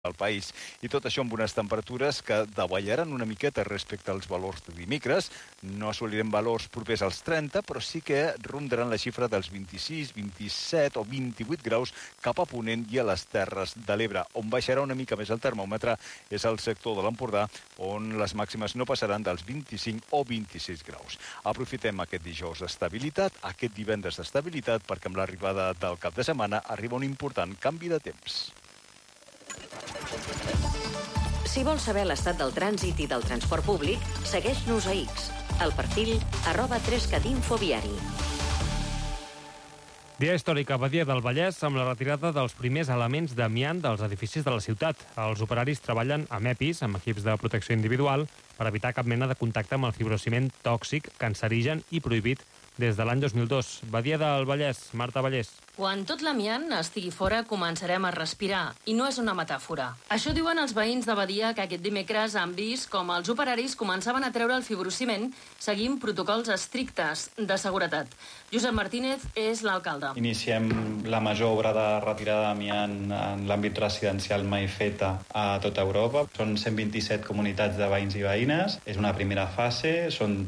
al país. I tot això amb unes temperatures que davallaran una miqueta respecte als valors de dimecres. No assolirem valors propers als 30, però sí que rondaran la xifra dels 26, 27 o 28 graus cap a Ponent i a les Terres de l'Ebre. On baixarà una mica més el termòmetre és el sector de l'Empordà, on les màximes no passaran dels 25 o 26 graus. Aprofitem aquest dijous d'estabilitat, aquest divendres d'estabilitat, perquè amb l'arribada del cap de setmana arriba un important canvi de temps. Si vols saber l'estat del trànsit i del transport públic, segueix-nos a X, al perfil @3catinfoviari. Dia històric a Badia del Vallès amb la retirada dels primers elements d'amiant dels edificis de la ciutat. Els operaris treballen amb EPIs, amb equips de protecció individual, per evitar cap mena de contacte amb el fibrociment tòxic, cancerigen i prohibit des de l'any 2002. Badia del Vallès, Marta Vallès. Quan tot l'amiant estigui fora, començarem a respirar. I no és una metàfora. Això diuen els veïns de Badia, que aquest dimecres han vist com els operaris començaven a treure el fibrociment seguint protocols estrictes de seguretat. Josep Martínez és l'alcalde. Iniciem la major obra de retirada d'amiant en l'àmbit residencial mai feta a tota Europa. Són 127 comunitats de veïns i veïnes. És una primera fase, són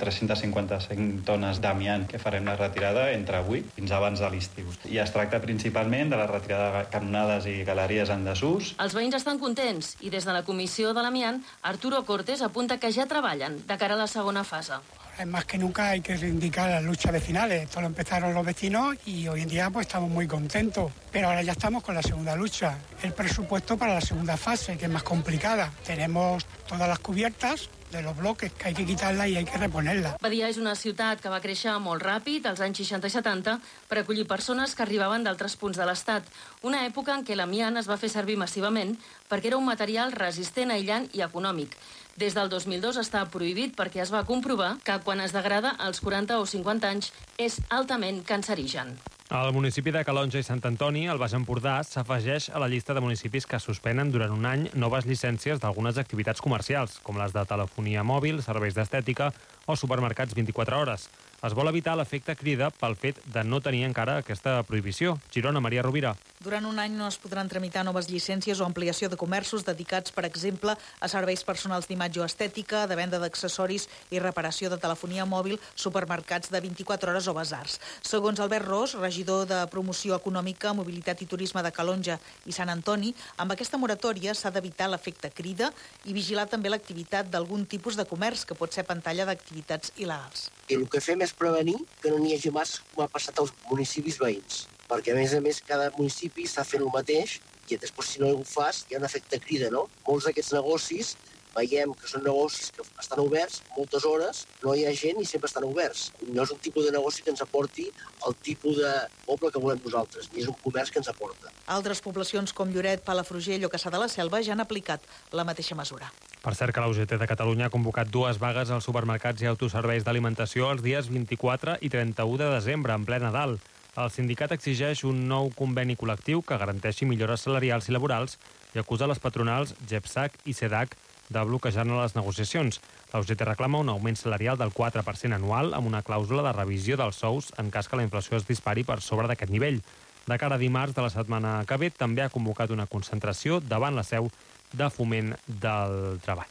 355 tones d'amiant que farem la retirada entre avui fins abans de l'estiu. I es tracta principalment de la retirada de canonades i galeries en desús. Els veïns estan contents i des de la comissió de l'amiant, Arturo Cortés apunta que ja treballen de cara a la segona fase. Más que nunca hay que reivindicar las luchas vecinales. Esto lo empezaron los vecinos y hoy en día pues estamos muy contentos. Pero ahora ya estamos con la segunda lucha. El presupuesto para la segunda fase, que es más complicada. Tenemos todas las cubiertas de los bloques, que hay que quitarla i hay que reponerla. Badia és una ciutat que va créixer molt ràpid als anys 60 i 70 per acollir persones que arribaven d'altres punts de l'Estat. Una època en què l'amiant es va fer servir massivament perquè era un material resistent, aïllant i econòmic. Des del 2002 està prohibit perquè es va comprovar que quan es degrada als 40 o 50 anys és altament cancerigen. El municipi de Calonge i Sant Antoni, al Baix Empordà, s'afegeix a la llista de municipis que suspenen durant un any noves llicències d'algunes activitats comercials, com les de telefonia mòbil, serveis d'estètica o supermercats 24 hores. Es vol evitar l'efecte crida pel fet de no tenir encara aquesta prohibició. Girona, Maria Rovira. Durant un any no es podran tramitar noves llicències o ampliació de comerços dedicats, per exemple, a serveis personals d'imatge o estètica, de venda d'accessoris i reparació de telefonia mòbil, supermercats de 24 hores o basars. Segons Albert Ros, regidor de Promoció Econòmica, Mobilitat i Turisme de Calonge i Sant Antoni, amb aquesta moratòria s'ha d'evitar l'efecte crida i vigilar també l'activitat d'algun tipus de comerç que pot ser pantalla d'activitats il·legals. I el que fem és prevenir que no n'hi hagi massa com ha passat als municipis veïns, perquè a més cada municipi està fent el mateix i després si no ho fas hi ha un efecte crida, no? Molts d'aquests negocis veiem que són negocis que estan oberts moltes hores, no hi ha gent i sempre estan oberts. No és un tipus de negoci que ens aporti el tipus de poble que volem nosaltres, ni és un comerç que ens aporta. Altres poblacions com Lloret, Palafrugell o Caçà de la Selva ja han aplicat la mateixa mesura. Per cert que la UGT de Catalunya ha convocat 2 vagues als supermercats i autoserveis d'alimentació els dies 24 i 31 de desembre, en ple Nadal. El sindicat exigeix un nou conveni col·lectiu que garanteixi millores salarials i laborals i acusa les patronals GEPSAC i SEDAC de bloquejar-ne les negociacions. La UGT reclama un augment salarial del 4% anual amb una clàusula de revisió dels sous en cas que la inflació es dispari per sobre d'aquest nivell. De cara a dimarts de la setmana que ve també ha convocat una concentració davant la seu de Foment del Treball.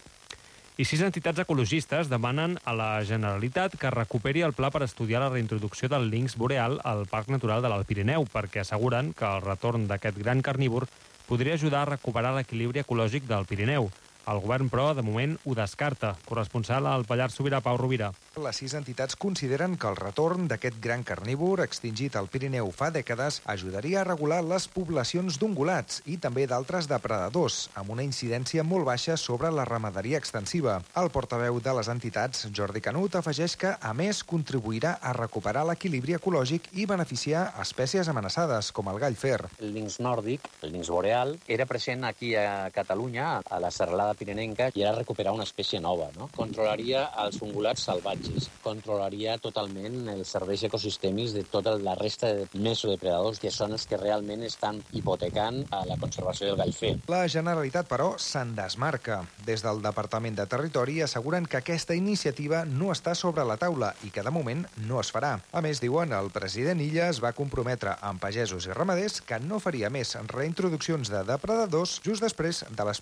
I 6 entitats ecologistes demanen a la Generalitat que recuperi el pla per estudiar la reintroducció del linx boreal al Parc Natural de l'Alt Pirineu, perquè asseguren que el retorn d'aquest gran carnívor podria ajudar a recuperar l'equilibri ecològic del Pirineu. El govern, però, de moment ho descarta. Corresponsal al Pallars Sobirà, Pau Rovira. Les 6 entitats consideren que el retorn d'aquest gran carnívor extingit al Pirineu fa dècades ajudaria a regular les poblacions d'ungulats i també d'altres depredadors, amb una incidència molt baixa sobre la ramaderia extensiva. El portaveu de les entitats, Jordi Canut, afegeix que, a més, contribuirà a recuperar l'equilibri ecològic i beneficiar espècies amenaçades, com el gall fer. El linx nòrdic, el linx boreal, era present aquí a Catalunya, a la serralada pirinenca, i era recuperar una espècie nova, no? Controlaria els ungulats salvatges. salvatges. Controlaria totalment els serveis ecosistèmics de tota la resta de mesodepredadors, que són els que realment estan hipotecant a la conservació del gall fer. La Generalitat, però, se'n desmarca. Des del Departament de Territori asseguren que aquesta iniciativa no està sobre la taula i que de moment no es farà. A més, diuen, el president Illa es va comprometre amb pagesos i ramaders que no faria més reintroduccions de depredadors just després de les